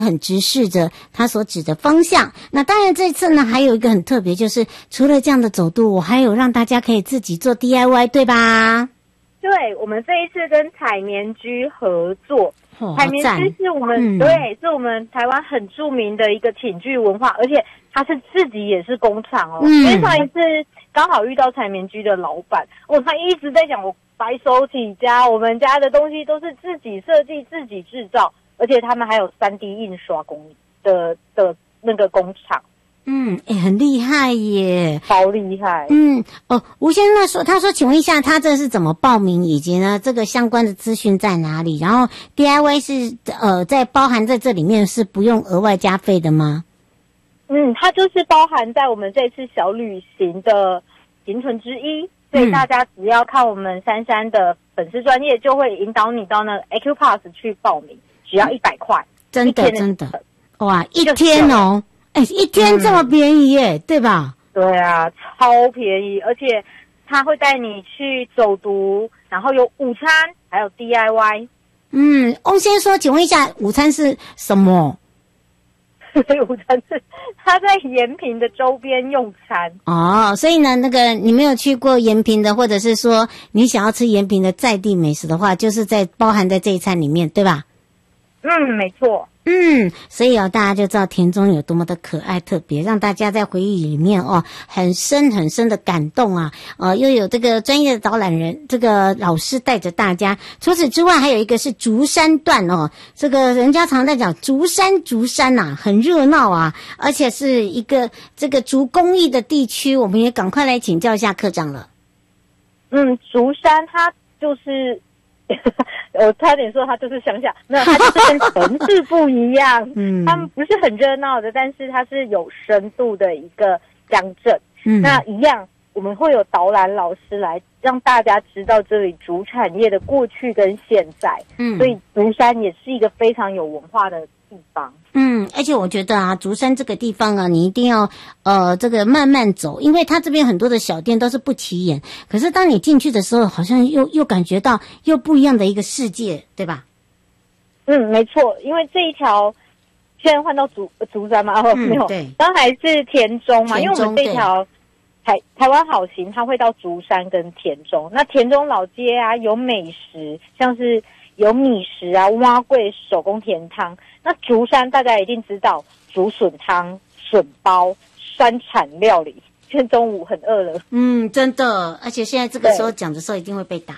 很直视着他所指的方向。那当然这次呢还有一个很特别，就是除了这样的走读，我还有让大家可以自己做 DIY， 对吧？ 对，我们这一次跟采棉居合作，采棉居是我们、对，是我们台湾很著名的一个寝具文化，而且他是自己也是工厂哦。因为上一次刚好遇到采棉居的老板，他一直在讲我白手起家，我们家的东西都是自己设计、自己制造。而且他们还有 3D 印刷工的那个工厂， 很厉害耶， 超厉害。 吴先生他说，请问一下，他这是怎么报名，以及呢这个相关的资讯在哪里？然后 DIY 是在包含在这里面，是不用额外加费的吗？ 它就是包含在我们这次小旅行的行程之一，所以大家只要看我们珊珊的粉丝专页，就会引导你到那个 Acupass 去报名。只要100块， 真的，哇，一天哦，一天这么便宜耶，对吧？ 对啊，超便宜，而且他会带你去走读，然后有午餐，还有 DIY。 翁先说，请问一下，午餐是什么？ 午餐是他在延平的周边用餐哦，所以呢，那个你没有去过延平的，或者是说你想要吃延平的在地美食的话，就是包含在这一餐里面，对吧？ 没错。 所以大家就知道田中有多么的可爱特别，让大家在回忆里面很深很深的感动啊！又有这个专业的导览人，这个老师带着大家。除此之外，还有一个是竹山段这个人家常在讲竹山啊，很热闹啊，而且是一个这个竹工艺的地区，我们也赶快来请教一下科长了。 竹山它就是我差点说它就是乡下，没有，它就是跟城市不一样。他们不是很热闹的，但是它是有深度的一个乡镇。那一样，我们会有导览老师来让大家知道这里竹产业的过去跟现在。所以竹山也是一个非常有文化的地方。 而且我觉得啊，竹山这个地方啊，你一定要这个慢慢走，因为它这边很多的小店都是不起眼，可是当你进去的时候，好像又感觉到又不一样的一个世界，对吧？ 没错，因为这一条现在换到竹山嘛，没有，刚还是田中嘛，因为我们这条台湾好行，它会到竹山跟田中。那田中老街啊，有美食，像是有米食啊、蛙粿、手工甜汤。那竹山大家一定知道竹笋汤、笋包、山产料理。现在中午很饿了。 真的，而且现在这个时候讲的时候一定会被打。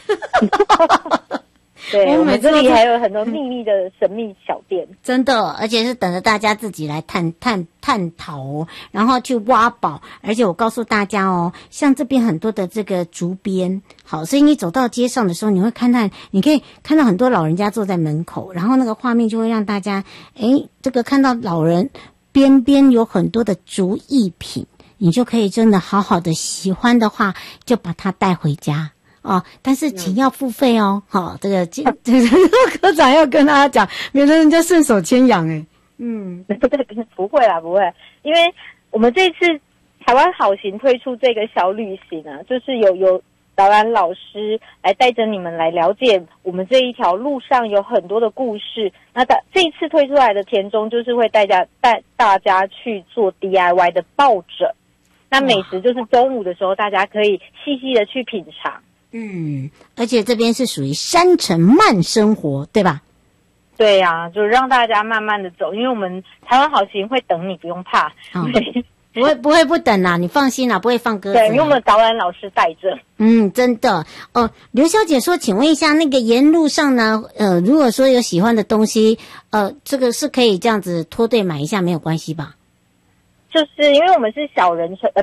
对，我们这里还有很多秘密的神秘小店， 真的，而且是等着大家自己来探讨然后去挖宝。而且我告诉大家像这边很多的这个竹编，好，所以你走到街上的时候，你可以看到很多老人家坐在门口，然后那个画面就会让大家这个看到老人边有很多的竹艺品，你就可以真的好好的喜欢的话，就把它带回家。但是请要付费好，这个科长要跟大家讲，免得人家顺手牵羊不会啦，不会，因为我们这次台湾好行推出这个小旅行啊，就是有导览老师来带着你们来了解我们这一条路上有很多的故事。那这一次推出来的田中就是会带大家去做 DIY 的抱枕，那美食就是中午的时候大家可以细细的去品尝。 而且这边是属于山城慢生活，对吧？ 对啊，就让大家慢慢的走，因为我们台湾好行会等你，不用怕。 不会不等啦，你放心啦，不会放鸽子。 对，因为我们导览老师带着。 真的刘小姐说，请问一下，那个沿路上呢，如果说有喜欢的东西，这个是可以这样子脱队买一下，没有关系吧？ 就是因为我们是小人数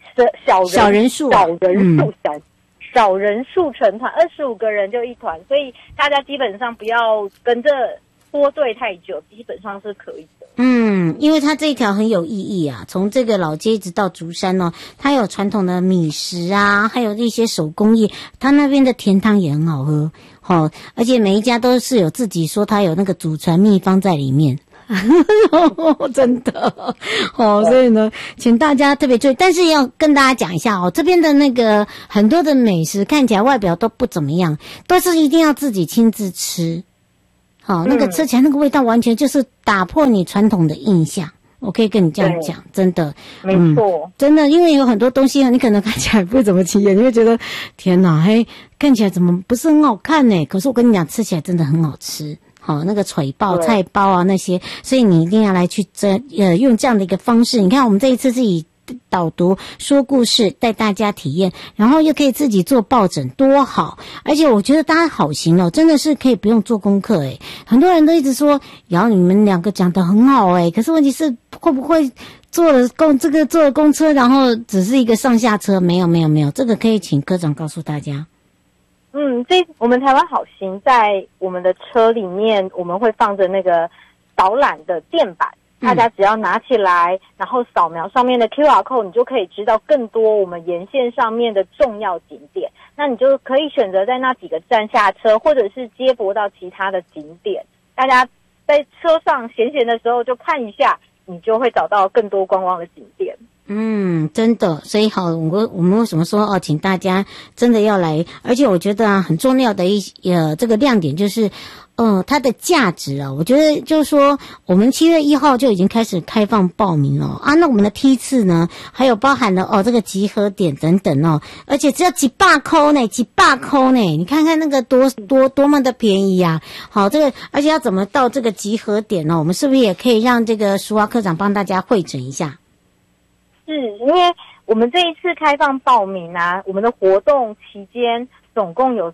成团，25个人就一团，所以大家基本上不要跟着脱队太久，基本上是可以的。 因为它这一条很有意义啊，从这个老街一直到竹山它有传统的米食啊，还有一些手工艺，它那边的甜汤也很好喝而且每一家都是有自己说它有那个祖传秘方在里面。真的所以呢，请大家特别注意，但是要跟大家讲一下这边的那个很多的美食看起来外表都不怎么样，都是一定要自己亲自吃好，那个吃起来那个味道完全就是打破你传统的印象。我可以跟你这样讲，真的， 没错， 真的，因为有很多东西你可能看起来不怎么起眼，你会觉得天哪，看起来怎么不是很好看呢？可是我跟你讲，吃起来真的很好吃。好，那个水包、菜包啊那些，所以你一定要来去用这样的一个方式。你看，我们这一次是以导读说故事带大家体验，然后又可以自己做抱枕，多好！而且我觉得大家好行哦，真的是可以不用做功课诶。很多人都一直说，瑶你们两个讲得很好诶，可是问题是会不会坐了公车，然后只是一个上下车？没有，这个可以请科长告诉大家。 我们台湾好行在我们的车里面，我们会放着那个导览的垫板，大家只要拿起来，然后扫描上面的 QR code， 你就可以知道更多我们沿线上面的重要景点。那你就可以选择在那几个站下车，或者是接驳到其他的景点。大家在车上闲的时候就看一下，你就会找到更多观光的景点。 真的，所以好，我们为什么说请大家真的要来？而且我觉得很重要的这个亮点就是，它的价值啊，我觉得就是说，我们7月1号就已经开始开放报名了啊。那我们的梯次呢，还有包含了这个集合点等等而且只要几百块呢，你看看那个多么的便宜啊！好，这个而且要怎么到这个集合点呢？我们是不是也可以让这个淑华科长帮大家汇诊一下？ 是因为我们这一次开放报名啊，我们的活动期间总共有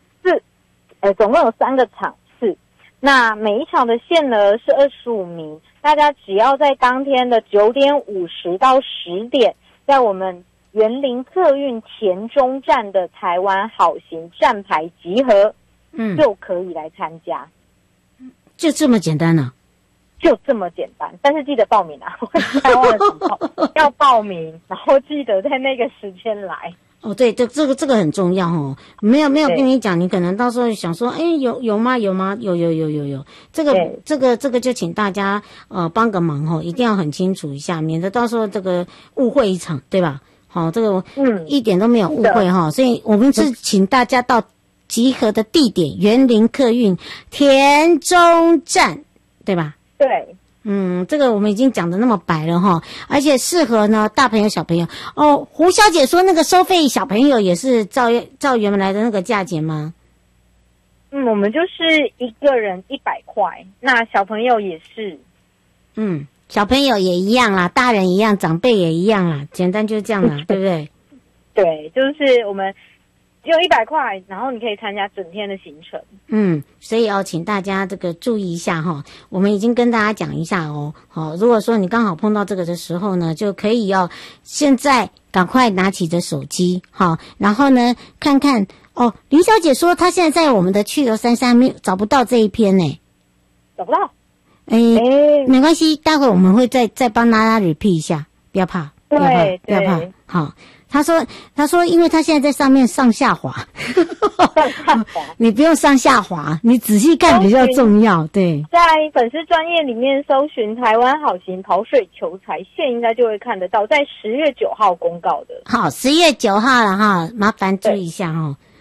3个场次，那每一场的限额是25名，大家只要在当天的9点50到10点，在我们园林客运田中站的台湾好行站牌集合，就可以来参加， 就这么简单啊。 就这么简单，但是记得报名啊！台湾的时候要报名，然后记得在那个时间来。 对，这个很重要哦。没有跟你讲，你可能到时候想说，有吗？有。这个就请大家帮个忙一定要很清楚一下，免得到时候这个误会一场，对吧？好，这个一点都没有误会所以我们是请大家到集合的地点园林客运田中站，对吧？ 对， 这个我们已经讲得那么白了而且适合呢大朋友小朋友胡小姐说那个收费小朋友也是照原来的那个价钱吗？ 我们就是一个人100块，那小朋友也是。 小朋友也一样啦，大人一样，长辈也一样啦，简单就是这样啦，对不对？ 对，就是我们只有100块，然后你可以参加整天的行程。 所以请大家这个注意一下我们已经跟大家讲一下如果说你刚好碰到这个的时候呢，就可以现在赶快拿起着手机然后呢看看林小姐说她现在在我们的去游33找不到这一篇呢， 找不到。 没关系，待会我们会再帮大家 repeat 一下，不要怕，不要怕。好。他说因为他现在在上面上下滑你不用上下滑，你仔细看比较重要。对， 在粉丝专页里面搜寻台湾好行跑水求财线，应该就会看得到，在10月9号公告的。好 ，10月9号了麻烦注意一下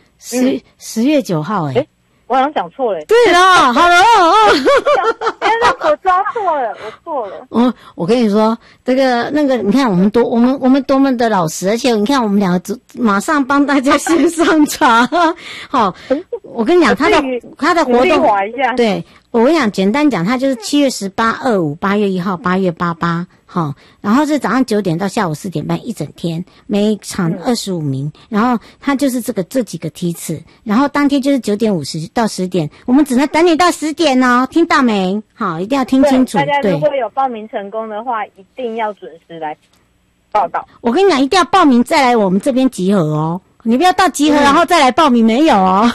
10月9号我好像讲错了。 对了，好了我抓错了，我错了。 我跟你说，那个，你看我们多么的老实，而且你看我们两个马上帮大家先上传。好，我跟你讲，他的活动，对，我跟你讲，简单讲，他就是7月18、25、8月1号、8月88。好，然后是早上9点到下午4点半一整天，每场25名，然后他就是这几个梯次，然后当天就是9点50到10点，我们只能等你到10点听到没？好，一定要听清楚。 大家如果有报名成功的话，一定要准时来报道。 我跟你讲，一定要报名再来我们这边集合你不要到集合然后再来报名，没有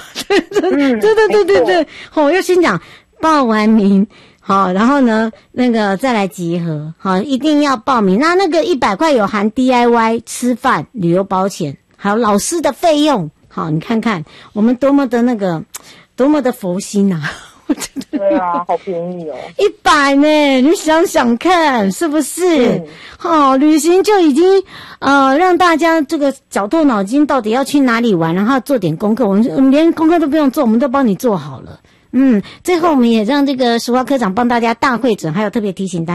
对，要先讲报完名。好，然后呢，那个再来集合，好，一定要报名。那个100块有含 DIY 吃饭、旅游保险，还有老师的费用。好，你看看我们多么的佛心啊！ 对啊，好便宜 100呢，你想想看是不是？旅行就已经让大家这个绞透脑筋，到底要去哪里玩，然后做点功课。我们连功课都不用做，我们都帮你做好了。 最后我们也让这个淑华科长帮大家大会诊，还有特别提醒大家。